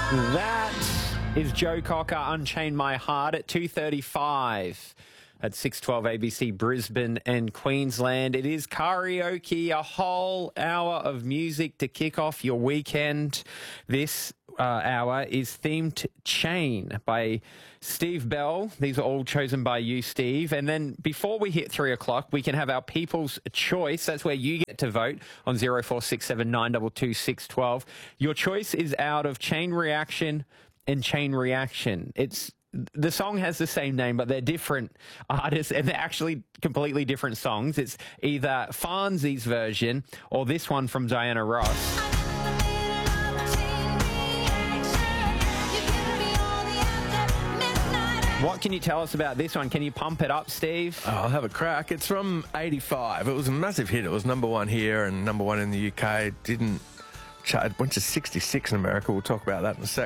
That is Joe Cocker, Unchain My Heart at 2:35 at 6:12 ABC Brisbane and Queensland. It is karaoke, a whole hour of music to kick off your weekend. This hour is themed Chain by Steve Bell. These are all chosen by you, Steve. And then before we hit 3 o'clock, we can have our People's Choice. That's where you get to vote on 0467 922 612. Your choice is out of Chain Reaction and Chain Reaction. The song has the same name, but they're different artists, and they're actually completely different songs. It's either Farnsey's version or this one from Diana Ross. What can you tell us about this one? Can you pump it up, Steve? I'll have a crack. It's from 85. It was a massive hit. It was #1 here and #1 in the UK. It went to 66 in America. We'll talk about that in a sec.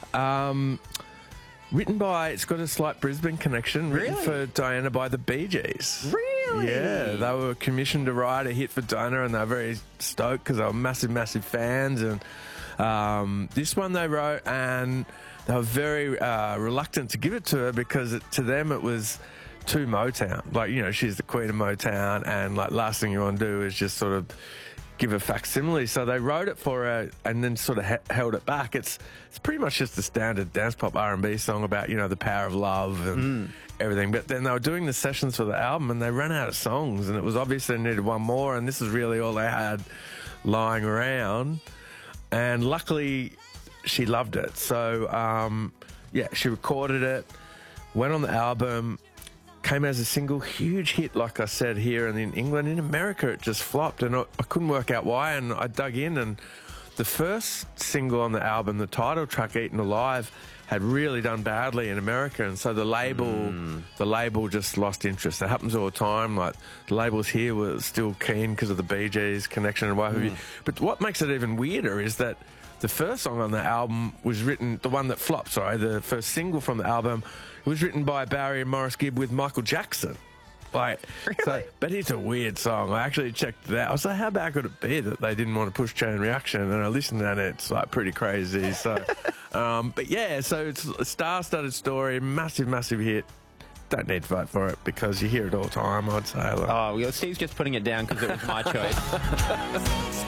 Written by, it's got a slight Brisbane connection. Written for Diana by the Bee Gees. Really? Yeah, they were commissioned to write a hit for Diana, and they were very stoked because they were massive fans. And this one they wrote, and they were very reluctant to give it to her because to them it was too Motown. Like, you know, she's the queen of Motown, and like last thing you want to do is just sort of give a facsimile. So they wrote it for her and then sort of held it back. It's pretty much just a standard dance pop R&B song about, you know, the power of love and everything. But then they were doing the sessions for the album and they ran out of songs, and it was obvious they needed one more, and this is really all they had lying around. And luckily she loved it. So, yeah, she recorded it, went on the album, came as a single, huge hit, like I said, here and in England. In America, it just flopped, and I couldn't work out why, and I dug in, and the first single on the album, the title track, Eaten Alive, had really done badly in America, and so the label just lost interest. That happens all the time. Like, the labels here were still keen because of the Bee Gees connection and what have you. But what makes it even weirder is that the first song on the album was written, the one that flopped, the first single from the album, was written by Barry and Morris Gibb with Michael Jackson. Like, really? But it's a weird song. I actually checked it out. I was like, how bad could it be that they didn't want to push Chain Reaction? And I listened to it, it's like pretty crazy. So, but yeah, so it's a star-studded story, massive hit. Don't need to vote for it because you hear it all the time, I'd say. Like. Oh, well, Steve's just putting it down because it was my choice.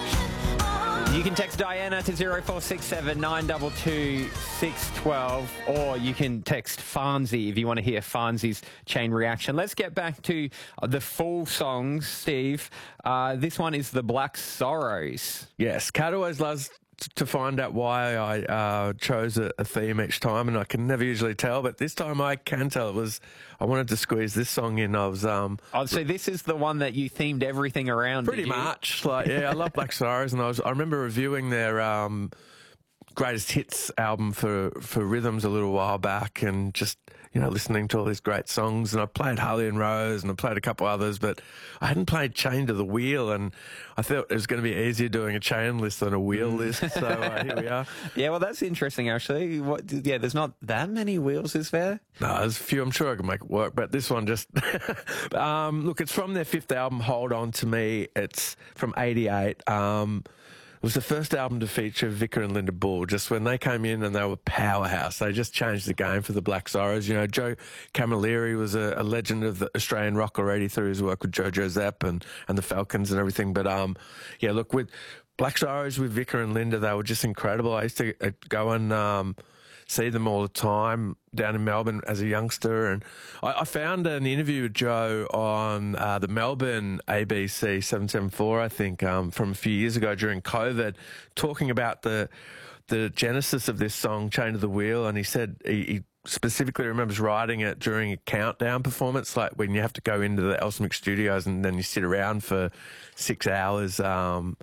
You can text Diana to 0467 922 612, or you can text Farnsey if you want to hear Farnsey's Chain Reaction. Let's get back to the full songs, Steve. This one is The Black Sorrows. Yes, Kat always loves to find out why I chose a theme each time, and I can never usually tell, but this time I can tell. I wanted to squeeze this song in. So this is the one that you themed everything around. Pretty much. Like, yeah, I love Black Sorrows, and I remember reviewing their greatest hits album for Rhythms a little while back, and just, you know, listening to all these great songs. And I played Harley and Rose, and I played a couple others, but I hadn't played Chain to the Wheel, and I thought it was going to be easier doing a Chain list than a Wheel list. So here we are. Yeah, well, that's interesting, actually. There's not that many wheels, is there? No, there's a few. I'm sure I can make it work, but this one just... look, it's from their 5th album, Hold On To Me. It's from 88. It was the first album to feature Vicar and Linda Bull. Just when they came in and they were powerhouse, they just changed the game for the Black Sorrows. You know, Joe Camilleri was a legend of the Australian rock already through his work with Jojo Zapp and the Falcons and everything. But yeah, look, with Black Sorrows, with Vicar and Linda, they were just incredible. I used to go and see them all the time down in Melbourne as a youngster, and I found an interview with Joe on the Melbourne ABC 774, I think, from a few years ago during COVID, talking about the genesis of this song, Chain to the Wheel, and he said he specifically remembers writing it during a countdown performance, like when you have to go into the Elsmic Studios and then you sit around for 6 hours, and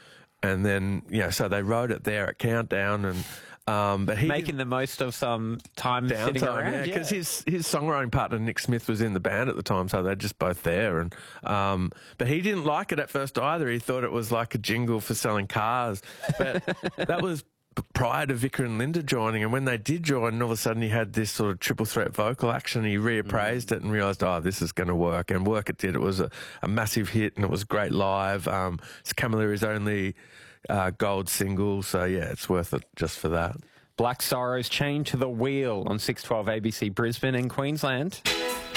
then, you know, so they wrote it there at Countdown, and but he making the most of some time sitting around. Yeah, because his songwriting partner Nick Smith was in the band at the time, so they're just both there. And but he didn't like it at first either. He thought it was like a jingle for selling cars. But that was prior to Vicar and Linda joining, and when they did join, all of a sudden he had this sort of triple threat vocal action. He reappraised it and realised, this is going to work, and work it did. It was a massive hit, and it was great live. It's Camilleri's only gold single, so yeah, it's worth it just for that. Black Sorrows, Chained to the Wheel on 612 ABC Brisbane and Queensland.